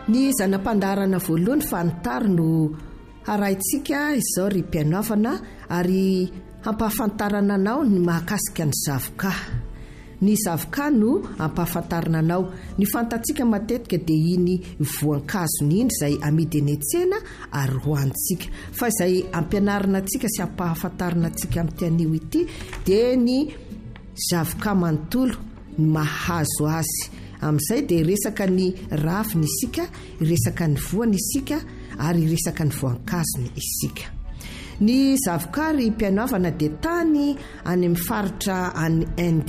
Ny zanam-pandarana voalohany fanotary no haraintsika izao ry mpianavana ary hampahafantarana anao ny mahakasika ny zavoka. Ny zavoka no hampahafantarana anao. Ny fantatsika matetika dia iny voankazony iny izay amidy eny an-tsena ary hohanitsika. Fa izay ampianarana antsika sy hampahafantarana antsika amin'ity anio ity dia ny zavoka manontolo ny mahazo azy. Amin'izay dia resaka ny raviny isika, resaka ny voany isika ary resaka ny voankazony isika. Ny zavoka ry mpianavana dia tany any amin'ny faritra any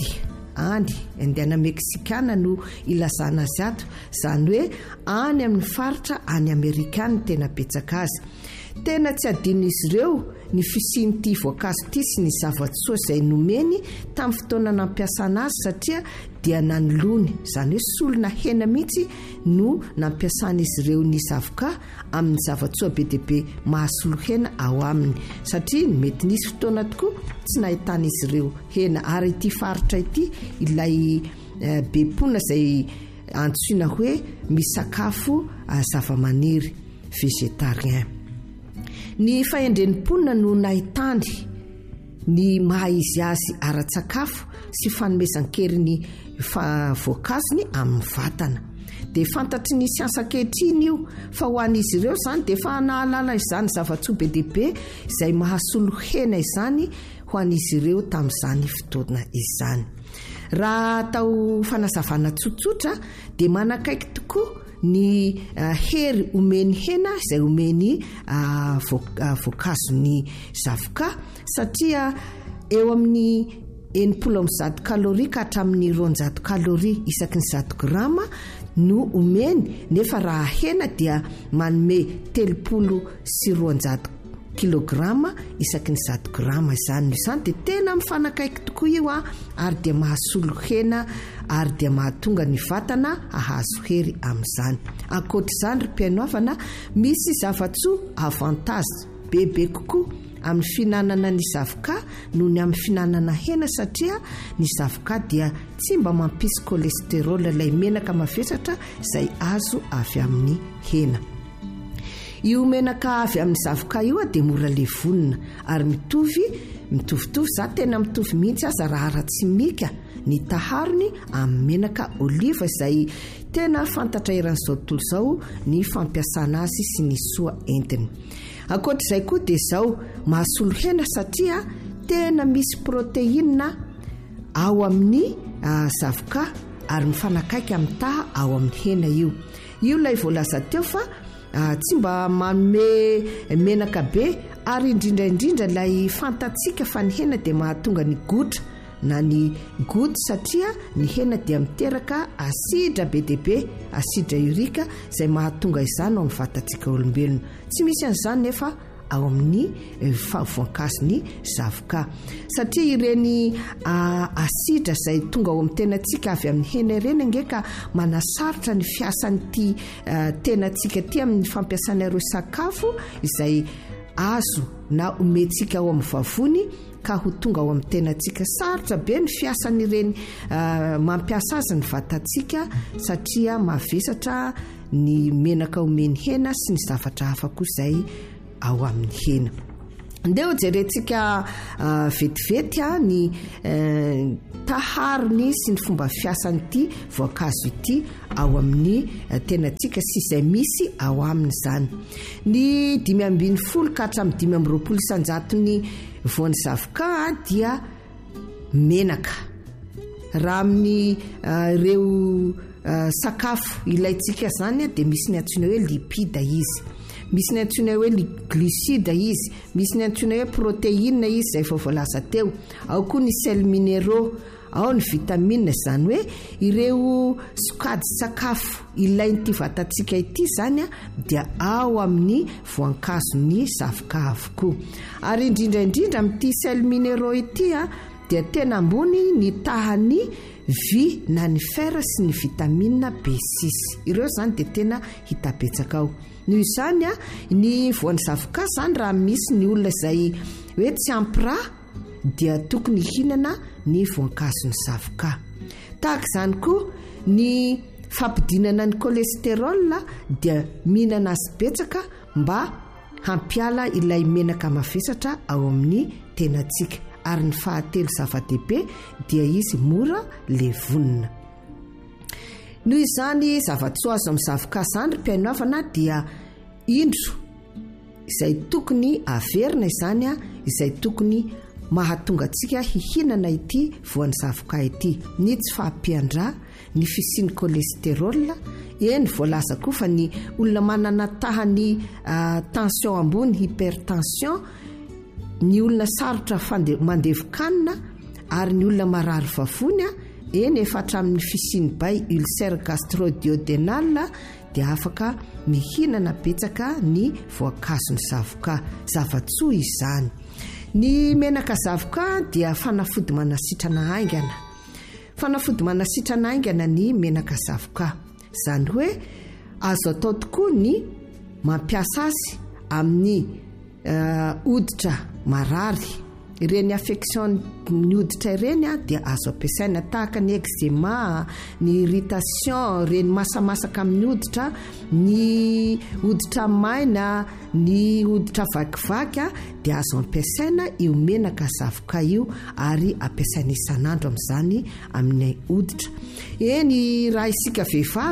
Indiana Meksikana no ilazana azy ato, izany hoe any amin'ny faritra any Amerikana tena betsaka azy. Tena tsy adin'izy ireo ny fisian'ity voankazo ity sy ny zava-tsoa izay nomeny tamin'ny fotoana nampiasana azy satria dia nanolony, izany hoe solona hena mihitsy no nampiasan'izy ireo ny zavoka amin'ny zava-tsoa be dia be mahasolo hena ao aminy satria mety nisy fotoana tokoa tsy nahitan'izy ireo hena. Ary ity faritra ity ilay bepona izay antsoina hoe misakafo zava-maniry végétarien. Ny fahendrenimponina no nahitany ny mahaizy azy ara-tsakafo sy fanomezan-keriny voankazony amin'ny vatana. Dia fantatry ny siansa ankehitriny io fa ho an'izy ireo izany dia fa nahalala izany zava-tsoa be dia be izay mahasolo hena izany ho an'izy ireo tamin'izany fotoana izany. Raha atao fanazavana tsotsotra dia manakaiky tokoa ny hery omeny hena izay omeny voankazony zavoka satria eo amin'ny 90 kaloria ka hatramin'ny 200 kaloria isaky ny 100 grama no omeny, nefa raha hena dia manome 30 sy 200 kilograma isaky ny 100 grama izany. Izany dia tena mifanakaiky tokoa io ary dia mahasolo hena ary dia mahatonga ny vatana ahazo hery amin'izany. Ankoatr'izany ry mpianavana, misy zava-tsoa avantage bebe kokoa amin'ny finanana ny zavoka noho ny amin'ny finanana hena satria ny zavoka dia tsy mba mampisy cholesterol ilay menaka mavesatra izay azo avy amin'ny hena. Io menaka avy amin'ny zavoka io dia mora levonina ary mitovitovy za tena mitovy mihitsy aza raha ara-tsimika ny taharony amin'ny menaka oliva izay tena fantatra eran'izao tontolo izao ny fampiasana azy sy ny soa entiny. Ankoatr'izay koa dia izao mahasolo hena satria tena misy protéine ao amin'ny zavoka ary mifanakaiky amin'ny taha ao amin'ny hena io. Io ilay voalaza teo fa tsy mba manome menaka be ary indrindraindrindra ilay fantatsika fa ny hena dia mahatonga ny gotra na ny goutte satria ny hena dia miteraka asidra be dia be, asidra urika izay mahatonga izany ao amin'ny vatantsika olombelona. Tsy misy an'izany nefa ao amin'ny voankazony zavoka satria ireny asidra izay tonga ao amin'ny tenantsika avy amin'ny hena ireny angeka manasaritra ny fiasan'ity tenantsika ty amin'ny fampiasana ireo sakafo izay azo na omentsika ao amin'ny vavony ka ho tonga ao amin'ny tenantsika. Sarotra be ny fiasan'ireny mampiasa azy ny vatantsika satria mavesatra ny menaka omeny hena sy ny zavatra hafa koa izay ao amin'ny hena. Ndeo jerentsika vetivety ny taharony sy ny fomba fiasan'ity voankazo ity ao amin'ny tenantsika sy izay misy ao aminy izany. Ny 520 ka hatramin'ny 520 isanjaton'ny voan'ny zavoka dia menaka. Raha amin'ny ireo sakafo ilaitsika zany dia misy ny antsoina hoe lipida izy, misy ny antsoina hoe glucide izy, misy ny antsoina hoe protéine izy izay efa voalaza teo, ao koa ny sel minéraux, ao ny vitamine, izany hoe ireo sokajy sakafo ilain'ity vatantsika ity zany dia ao amin'ny voankazony zavoka avokoa. Ary indrindraindrindra amin'ity sel minéraux ity dia tena ambony ny tahany vy na ny fer sy ny vitamine B6. Ireo zany dia tena hita betsaka ao. Noho izany ny voan'ny zavoka zany raha misy ny olona izay hoe tsy ampy rà dia tokony hinana ny voankazony zavoka. Tahaka izany koa ny fampidinana ny cholesterol dia mihinana azy betsaka mba hampiala ilay menaka mavesatra ao amin'ny tenantsika. Ary ny fahatelo zava-dehibe dia izy mora levonina. Noho izany zava-tsoa azo amin'ny zavoka zany mpiainavana dia indro izay tokony averina izany izay tokony mahatonga antsika hihinana ity voan'ny zavoka ity. Ny tsy fahampiandra, ny fisian'ny cholesterol, eny voalaza koa fa ny olona manana tahany tension ambony, hypertension, ny olona sarotra mandevokanina ary ny olona marary vavony eny efa hatramin'ny fisian'ny bay ulcère gastro-duodénal dia afaka mihinana betsaka ny voankazon'ny zavoka. Zava-tsoa izany. Ny menaka zavoka dia fanafody manasitrana haingana. Fanafody manasitrana haingana ny menaka zavoka. Zany hoe azo atao tokoa ny mampiasa azy amin'ny hoditra marary. Ireny affection ny hoditra ireny dia azo ampiasaina tahaka ny eczema, ny irritation, ireny masamasaka amin'ny hoditra, ny hoditra maina, ny hoditra vakivaky dia azo ampiasaina io menaka zavoka io ary ampiasaina isanandro amin'izany amin'ny hoditra. Eny raha isika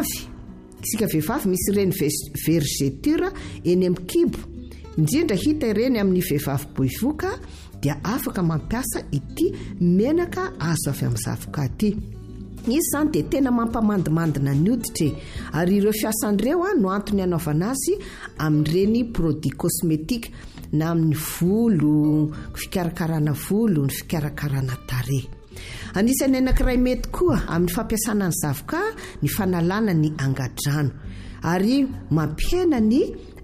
vehivavy misy ireny vergeture eny amin'ny kibo, indrindra hita ireny amin'ny vehivavy boivoka dia afaka mampiasa ity menaka azo avy amin'ny zavoka ity. Izy zany dia tena mampamandimandina ny hoditra ary ireo fiasan'ireo no antony anaovana azy amin'ireny produit cosmétique na amin'ny volo, fikarakarana volo, ny fikarakarana tarehy. Anisan'ny anankiray mety koa amin'ny fampiasana ny zavoka ny fanalana ny angadrano ary mampihena ny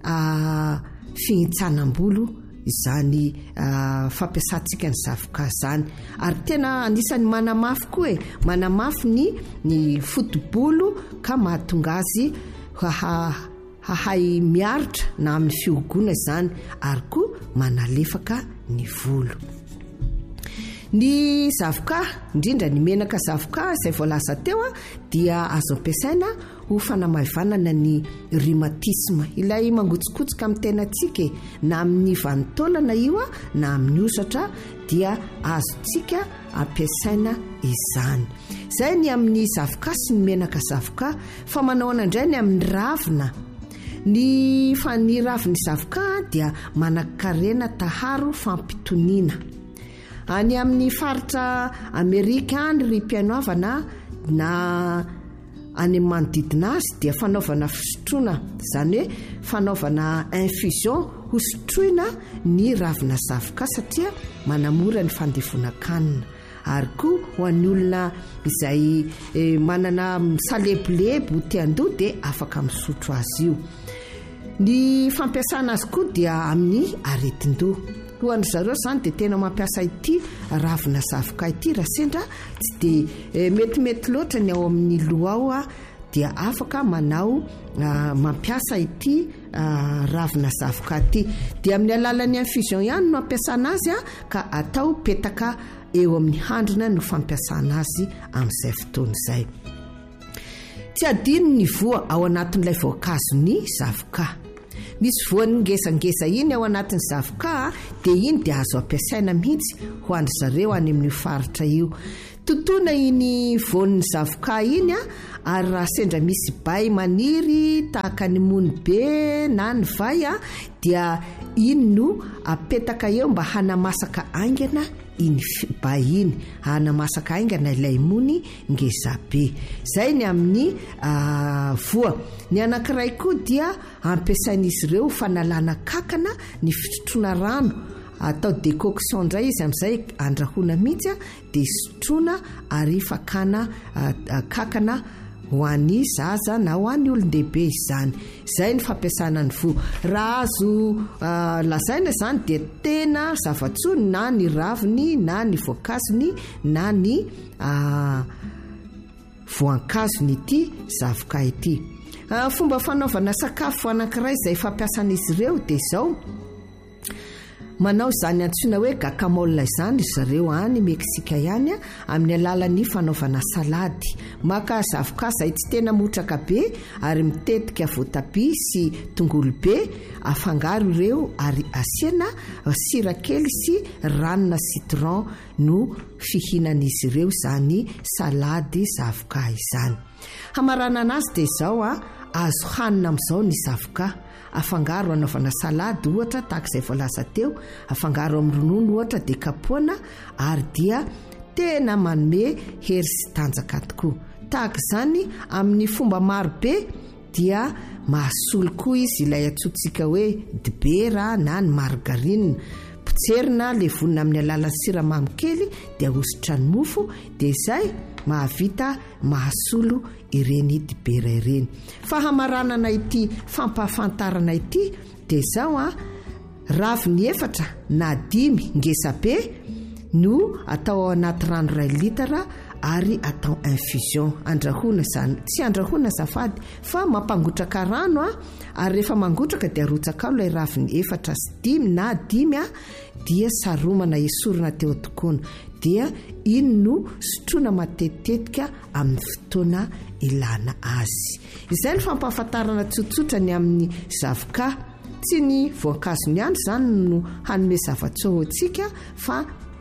fihintsana-bolo izany fampiasantsika ny zavoka zany. Ary tena anisany manamafy koa manamafy ny foto-bolo ka mahatonga azy hahay miaritra na amin'ny fihogoana izany ary koa manalefaka ny volo. Ny zavoka, indrindra ny menaka zavoka izay voalaza teo dia azo ampiasaina ho fanamavanana ny rhumatisme, ilay mangotsikotsika amin'ny tenantsika na amin'ny vanitaolana io na amin'ny osatra dia azontsika ampiasaina izany. Zay ny amin'ny zavoka sy ny menaka zavoka. Fa manao anandray ny amin'ny ravina. Ny ravin'ny zavoka dia manan-karena taharo fampitoniana. Any amin'ny faritra Amerika any ry mpianovana na any manodidina azy dia fanaovana fisotroana, izany hoe fanaovana infusion ho sotroina ny ravina zavoka satria manamora ny fandevonan-kanina. Ary koa ho an'ny olona izay manana salebolebo te-handoha dia afaka misotro azy io. Ny fampiasana azy koa dia amin'ny aretin-doha. Ho an'ny zareo zany dia tena mampiasa ity ravina zavoka ity raha sendra tsy dia metimety loatra ny ao amin'ny loha ao dia afaka manao mampiasa ity ravina zavoka ity. Dia amin'ny alalan'ny infusion ihany no ampiasana azy ka atao petaka eo amin'ny handrina no fampiasana azy amin'izay fotoana izay. Tsy adino ny voa ao anatin'ilay voankazon'ny zavoka. Misy voany ngesangesa iny ao anatin'ny zavoka dia iny dia azo ampiasaina mihitsy ho andry zareo any amin'ny faritra io. Totoina iny voan'ny zavoka iny ary raha sendra misy bay maniry tahaka ny mony be na ny vai dia iny no apetaka eo mba hanamasaka aingana iny bay iny, hanamasaka aingana ilay mony ngeza be. Zay ny amin'ny voa. Ny anankiray koa dia ampiasain'izy ireo fanalana kakana ny fisotroana rano. Atao décoction indray izy amin'izay andrahoana mihitsy dia sotroina ary fakana kakana ho an'ny zaza na ho an'ny olon-dehibe izany. Zay ny fampiasana ny voa. Raha azo lazaina izany dia tena zava-tsoa na ny raviny na ny voankazony na ny voankazony ity zavoka ity. Fomba fanaovana sakafo anankiray izay fampiasan'izy ireo dia izao: manao izany antsoina hoe guacamole izany zareo any Meksika ihany amin'ny alalan'ny fanaovana salady. Maka zavoka izay tsy tena motraka be ary mitetika voatabia sy tongolo be, afangaro ireo ary asiana sira kely sy ranona citron no fihinan'izy ireo izany salady zavoka izany. Hamarana anazy dia izao azo hanina amin'izao ny zavoka. Afangaro anaovana salady ohatra tahaka izay voalaza teo, afangaro amin'ny ronono ohatra dia kapoana ary dia tena manome hery sy tanjaka tokoa. Tahaka izany amin'ny fomba maro be dia mahasolo koa izy ilay antsointsika hoe dibera na ny margarine. Potserina le vonina amin'ny alalan'ny siramamy kely dia ahositra ny mofo dia izay mahavita mahasolo ireny dibera ireny. Fa hamaranana ity fampahafantarana ity dia izao raviny 4 na 5 ngesabe no atao ao anaty rano 1 litatra ary atao infusion. Andrahoana izany, tsy andrahoana zafady fa mampangotraka rano ary rehefa mangotraka dia arotsaka ao ilay raviny 4 sy 5 na 5 dia saromana esorina teo an-tokoana dia iny no sotroina matetitetika amin'ny fotoana ilana azy. Izay ny fampahafantarana tsotsotra ny amin'ny zavoka, tsy ny voankazony ihany izany no hanome zava-tsoantsika fa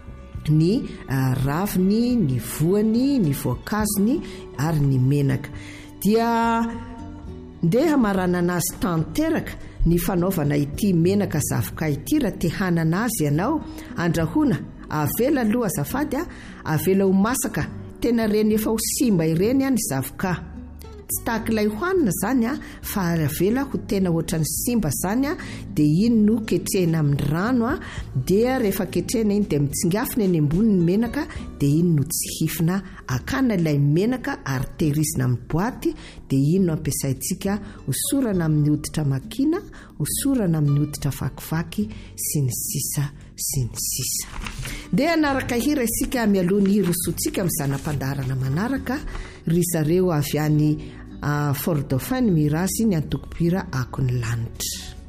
ny raviny, ny voany, ny voankazony ary ny menaka. Dia ndeha marana anazy tanteraka ny fanaovana ity menaka zavoka ity raha te hanana azy ianao. Andrahoana, avela aloha azafady avela ho masaka, tena reny efa ho simba ireny ny zavoka. Tsy tahaka ilay hohanina zany fa avela ho tena ohatran'ny simba zany dia iny no ketrehina amin'ny rano dia rehefa ketrehina iny dia mitsingafina eny ambony ny menaka dia iny no tsihifina akana ilay menaka ary tehirizina amin'ny boaty dia iny no ampiasaintsika hosorana amin'ny hoditra makina, hosorana amin'ny hoditra vakivaky sy ny sisa sy ny sisa. Dia anaraka hira isika mialoha ny rosotsika amin'ny zanam-pandarana manaraka ry zareo avy any Fort Dauphin Mirazy ny antokopira Akony lanitra.